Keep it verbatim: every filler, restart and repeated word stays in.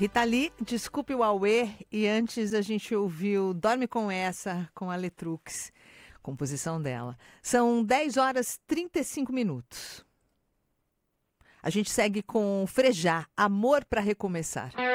Rita Lee, Desculpe o Auê, e antes a gente ouviu Dorme com Essa, com a Letrux, composição dela. São dez horas e trinta e cinco minutos. A gente segue com Frejá, Amor para Recomeçar.